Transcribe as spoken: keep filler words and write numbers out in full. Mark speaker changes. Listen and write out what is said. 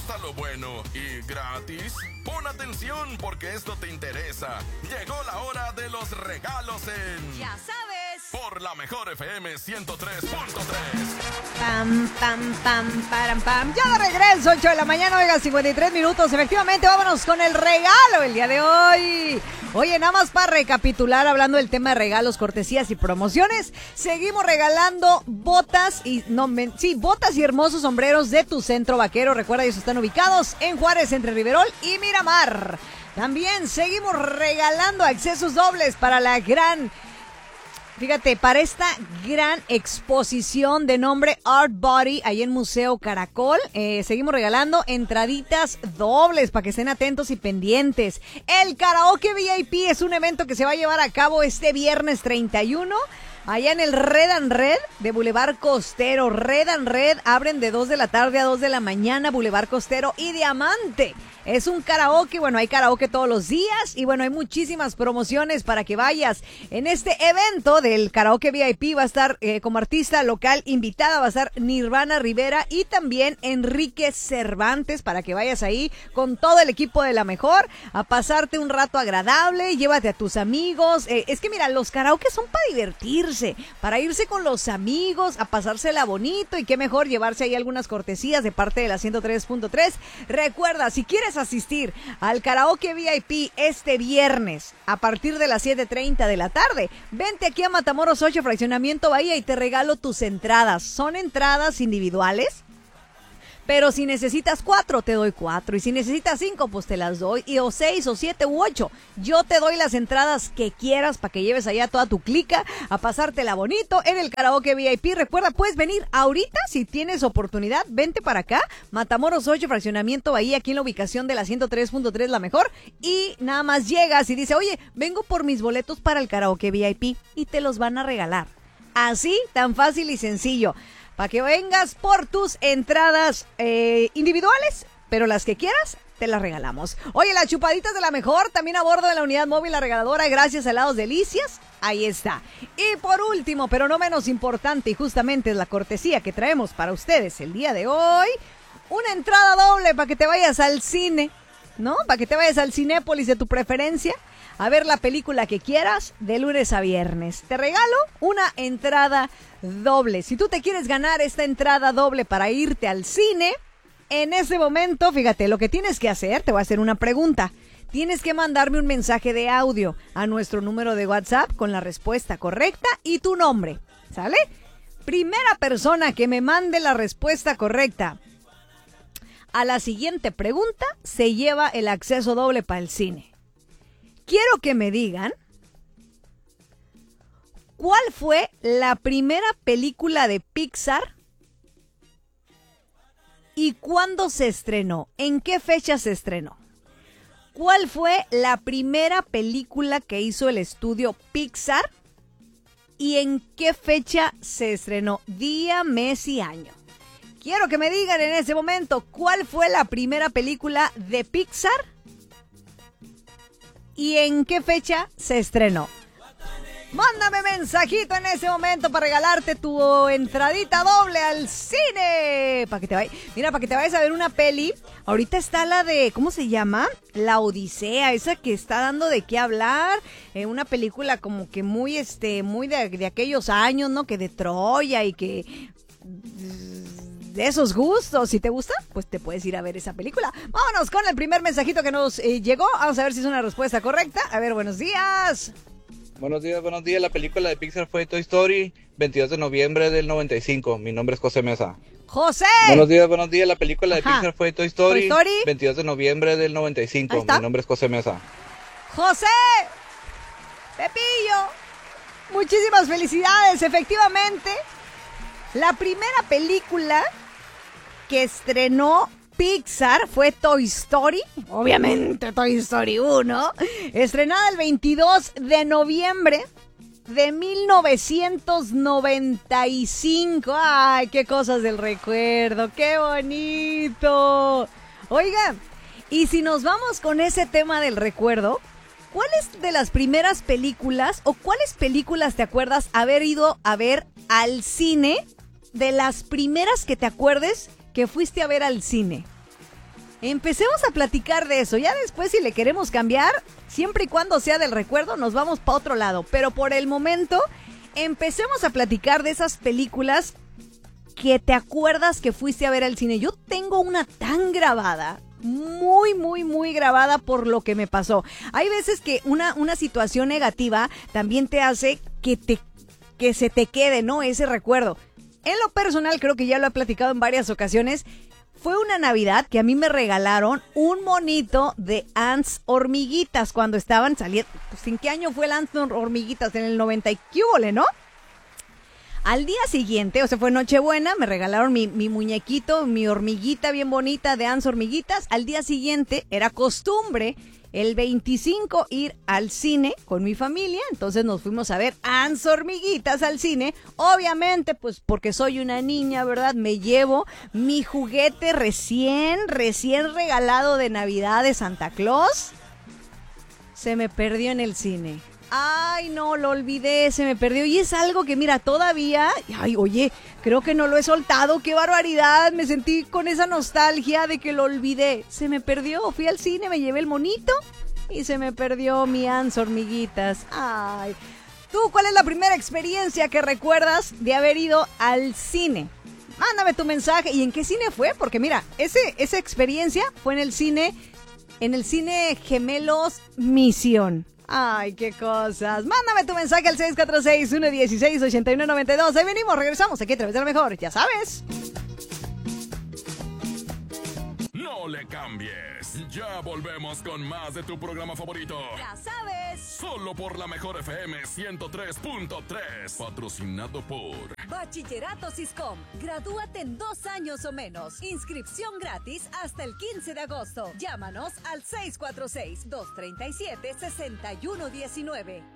Speaker 1: gusta lo bueno y gratis? Pon atención porque esto te interesa. Llegó la hora de los regalos en...
Speaker 2: Ya sabes.
Speaker 1: Por la mejor F M ciento tres punto tres.
Speaker 2: Pam, pam, pam, param, pam. Ya de regreso, ocho de la mañana, oiga, cincuenta y tres minutos. Efectivamente, vámonos con el regalo el día de hoy. Oye, nada más para recapitular, hablando del tema de regalos, cortesías y promociones, seguimos regalando botas y, no, men, sí, botas y hermosos sombreros de tu centro vaquero. Recuerda, ellos están ubicados en Juárez, entre Riverol y Miramar. También seguimos regalando accesos dobles para la gran... Fíjate, para esta gran exposición de nombre Art Body, ahí en Museo Caracol, eh, seguimos regalando entraditas dobles para que estén atentos y pendientes. El Karaoke V I P es un evento que se va a llevar a cabo este viernes treinta y uno, allá en el Red and Red de Boulevard Costero. Red and Red abren de dos de la tarde a dos de la mañana, Boulevard Costero y Diamante. Es un karaoke, bueno, hay karaoke todos los días y bueno, hay muchísimas promociones para que vayas. En este evento del Karaoke V I P va a estar eh, como artista local invitada, va a estar Nirvana Rivera y también Enrique Cervantes, para que vayas ahí con todo el equipo de La Mejor a pasarte un rato agradable, llévate a tus amigos. Eh, es que mira, los karaoke son para divertirse, para irse con los amigos, a pasársela bonito y qué mejor llevarse ahí algunas cortesías de parte de la ciento tres punto tres. Recuerda, si quieres asistir al Karaoke V I P este viernes a partir de las siete treinta de la tarde, vente aquí a Matamoros ocho, Fraccionamiento Bahía, y te regalo tus entradas. Son entradas individuales, pero si necesitas cuatro, te doy cuatro. Y si necesitas cinco, pues te las doy. Y o seis, o siete, u ocho. Yo te doy las entradas que quieras para que lleves allá toda tu clica a pasártela bonito en el Karaoke V I P. Recuerda, puedes venir ahorita si tienes oportunidad. Vente para acá, Matamoros ocho, Fraccionamiento Bahía, aquí en la ubicación de la ciento tres punto tres, La Mejor. Y nada más llegas y dices, oye, vengo por mis boletos para el Karaoke V I P. Y te los van a regalar. Así, tan fácil y sencillo. Para que vengas por tus entradas eh, individuales, pero las que quieras, te las regalamos. Oye, las chupaditas de La Mejor, también a bordo de la unidad móvil La Regaladora, gracias a Helados Delicias. Ahí está. Y por último, pero no menos importante, y justamente es la cortesía que traemos para ustedes el día de hoy, una entrada doble para que te vayas al cine, ¿no? Para que te vayas al Cinépolis de tu preferencia a ver la película que quieras de lunes a viernes. Te regalo una entrada doble. Si tú te quieres ganar esta entrada doble para irte al cine, en ese momento, fíjate, lo que tienes que hacer, te voy a hacer una pregunta. Tienes que mandarme un mensaje de audio a nuestro número de WhatsApp con la respuesta correcta y tu nombre, ¿sale? Primera persona que me mande la respuesta correcta a la siguiente pregunta se lleva el acceso doble para el cine. Quiero que me digan cuál fue la primera película de Pixar y cuándo se estrenó, en qué fecha se estrenó. ¿Cuál fue la primera película que hizo el estudio Pixar y en qué fecha se estrenó? Día, mes y año. Quiero que me digan en ese momento cuál fue la primera película de Pixar y en qué fecha se estrenó. Mándame mensajito en ese momento para regalarte tu entradita doble al cine. Para que te vayas, mira, para que te vayas a ver una peli. Ahorita está la de, ¿cómo se llama? La Odisea, esa que está dando de qué hablar. Eh, una película como que muy, este, muy de, de aquellos años, ¿no? Que de Troya y que... de esos gustos. Si te gusta, pues te puedes ir a ver esa película. Vámonos con el primer mensajito que nos eh, llegó. Vamos a ver si es una respuesta correcta. A ver, buenos días.
Speaker 3: Buenos días, buenos días. La película de Pixar fue Toy Story, veintidós de noviembre del noventa y cinco. Mi nombre es José Mesa.
Speaker 2: ¡José!
Speaker 3: Buenos días, buenos días. La película de
Speaker 2: Ajá.
Speaker 3: Pixar fue Toy Story,
Speaker 2: Toy Story,
Speaker 3: veintidós de noviembre del noventa y cinco. Mi nombre es José Mesa.
Speaker 2: ¡José! ¡Pepillo! Muchísimas felicidades. Efectivamente, la primera película que estrenó Pixar fue Toy Story, obviamente Toy Story uno, estrenada el veintidós de noviembre de mil novecientos noventa y cinco. Ay, qué cosas del recuerdo, qué bonito. Oiga, y si nos vamos con ese tema del recuerdo, ¿cuáles de las primeras películas o cuáles películas te acuerdas haber ido a ver al cine? De las primeras que te acuerdes que fuiste a ver al cine. Empecemos a platicar de eso. Ya después, si le queremos cambiar, siempre y cuando sea del recuerdo, nos vamos para otro lado. Pero por el momento, empecemos a platicar de esas películas que te acuerdas que fuiste a ver al cine. Yo tengo una tan grabada, muy, muy, muy grabada por lo que me pasó. Hay veces que una, una situación negativa también te hace que, te, que se te quede, ¿no? Ese recuerdo. En lo personal, creo que ya lo he platicado en varias ocasiones. Fue una Navidad que a mí me regalaron un monito de Ants Hormiguitas cuando estaban saliendo. Pues, ¿en qué año fue el Ants Hormiguitas? En el noventa y qué hubole, ¿no? Al día siguiente, o sea, fue Nochebuena, me regalaron mi, mi muñequito, mi hormiguita bien bonita de Ants Hormiguitas. Al día siguiente era costumbre el veinticinco ir al cine con mi familia, entonces nos fuimos a ver Ants Hormiguitas al cine. Obviamente, pues porque soy una niña, ¿verdad? Me llevo mi juguete recién, recién regalado de Navidad de Santa Claus. Se me perdió en el cine. Ay, no, lo olvidé, se me perdió. Y es algo que, mira, todavía... Ay, oye, creo que no lo he soltado. ¡Qué barbaridad! Me sentí con esa nostalgia de que lo olvidé. Se me perdió. Fui al cine, me llevé el monito y se me perdió mi Ants Hormiguitas. Ay. ¿Tú cuál es la primera experiencia que recuerdas de haber ido al cine? Mándame tu mensaje. ¿Y en qué cine fue? Porque mira, ese, esa experiencia fue en el cine, en el cine Gemelos Misión. Ay, qué cosas. Mándame tu mensaje al seis cuatro seis, uno uno seis, ocho nueve nueve dos. Ahí venimos, regresamos aquí a través de la mejor, ya sabes.
Speaker 1: No le cambies. Ya volvemos con más de tu programa favorito.
Speaker 2: Ya sabes.
Speaker 1: Solo por la mejor F M ciento tres punto tres. Patrocinado por
Speaker 4: Bachillerato Siscom. Gradúate en dos años o menos. Inscripción gratis hasta el quince de agosto. Llámanos al seis cuatro seis, dos tres siete, seis uno uno nueve.